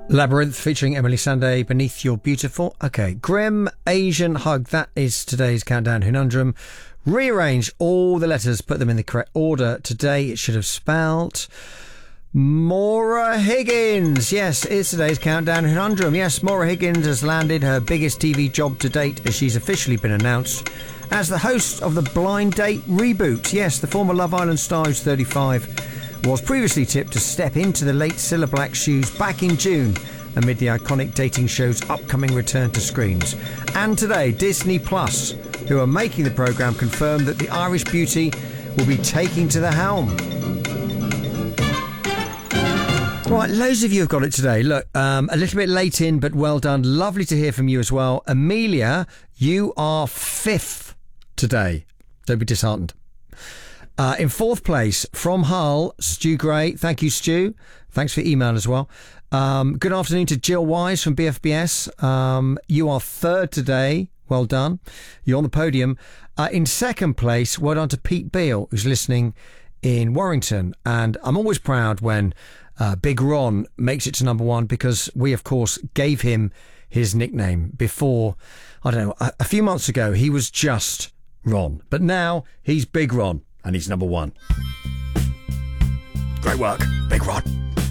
Labyrinth featuring Emily Sandé, Beneath Your Beautiful. Okay, Grim Asian Hug. That is today's Countdown Conundrum. Rearrange all the letters, put them in the correct order. Today it should have spelled Maura Higgins. Yes, it's today's Countdown Conundrum. Yes, Maura Higgins has landed her biggest TV job to date as she's officially been announced as the host of the Blind Date reboot. Yes, the former Love Island star, who's 35, was previously tipped to step into the late Cilla Black's shoes back in June amid the iconic dating show's upcoming return to screens. And today, Disney Plus, who are making the programme, confirmed that the Irish beauty will be taking to the helm. Right, loads of you have got it today. Look, a little bit late in, but well done. Lovely to hear from you as well. Amelia, you are 5th today. Don't be disheartened. In 4th place, from Hull, Stu Gray. Thank you, Stu. Thanks for your email as well. Good afternoon to Jill Wise from BFBS. You are 3rd today. Well done. You're on the podium. In 2nd place, well done to Pete Beale, who's listening in Warrington. And I'm always proud when Big Ron makes it to number 1, because we, of course, gave him his nickname before. I don't know, a few months ago, he was just Ron. But now he's Big Ron. And he's number 1. Great work, Big Ron.